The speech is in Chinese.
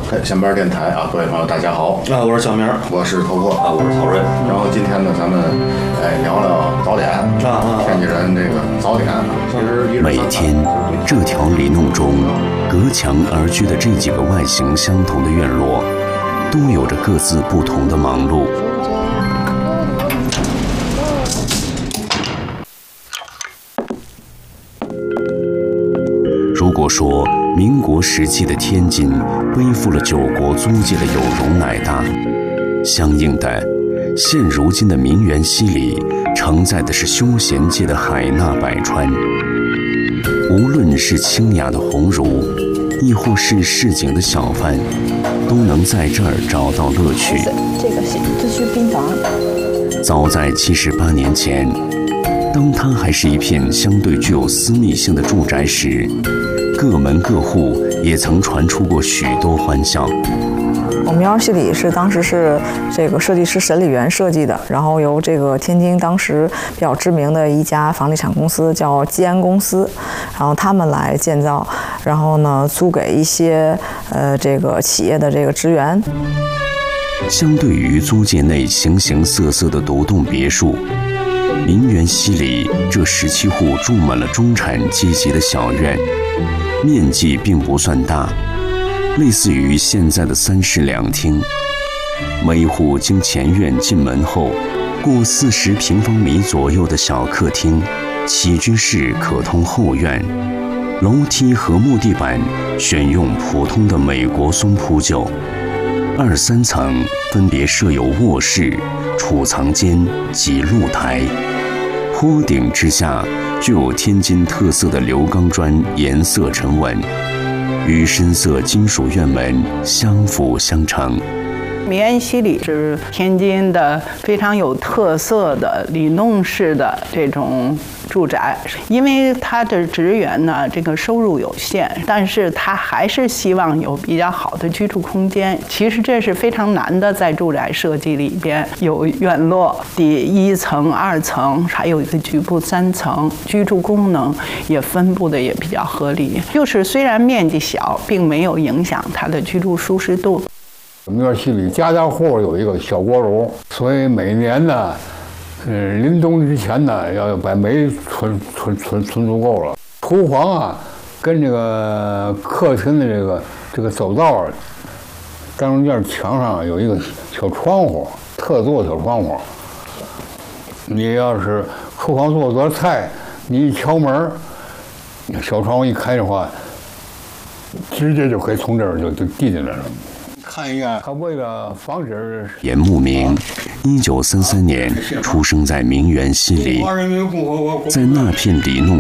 闲班电台啊，各位朋友大家好我是小明， 我是头哥我是曹睿。 然后今天呢，咱们聊聊早点天津人这个早点，其实每天这条里弄中隔墙而居的这几个外形相同的院落，都有着各自不同的忙碌。如果说民国时期的天津背负了九国租界的有容乃大，相应的，现如今的名园西里承载的是休闲界的海纳百川。无论是清雅的鸿儒，亦或是市井的小贩，都能在这儿找到乐趣。 这是病房。 早在78年前，当它还是一片相对具有私密性的住宅时，各门各户也曾传出过许多欢笑。 名园西里是当时是这个设计师沈礼元设计的，然后由这个天津当时比较知名的一家房地产公司叫基安公司，然后他们来建造，然后呢租给一些这个企业的这个职员。 相对于租界内形形色色的独栋别墅，名园西里这17户住满了中产阶级的小院，面积并不算大，类似于现在的3室2厅。每户经前院进门后，过40平方米左右的小客厅，起居室可通后院，楼梯和木地板选用普通的美国松铺就，2、3层分别设有卧室、储藏间及露台。坡顶之下具有天津特色的鎏钢砖，颜色沉稳，与深色金属院门相辅相成。 名园西里是天津的非常有特色的里弄式的这种住宅，因为他的职员呢，这个收入有限，但是他还是希望有比较好的居住空间。其实这是非常难的，在住宅设计里边有院落，第1层、2层，还有一个局部3层，居住功能也分布的也比较合理。就是虽然面积小，并没有影响它的居住舒适度。 名园西里家家户有一个小锅炉，所以每年呢，临冬之前呢，要把煤存足够了。厨房啊，跟这个客厅的这个走道，中间墙上有一个小窗户，特做小窗户。你要是厨房做做菜，你一敲门，小窗户一开的话，直接就可以从这儿就递进来了。看一下，他为了防止。 严慕明，1933年出生在名园西里，在那片里弄